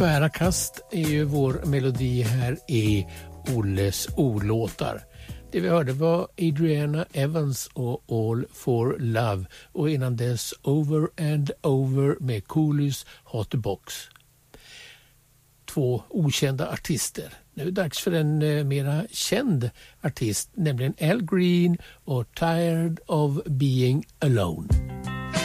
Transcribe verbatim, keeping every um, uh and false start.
Tvära kast är ju vår melodi här i Olles olåtar. Det vi hörde var Adriana Evans och All for Love och innan dess Over and Over med Coolys Hot Box. Två okända artister. Nu är det dags för en eh, mera känd artist, nämligen Al Green och Tired of Being Alone.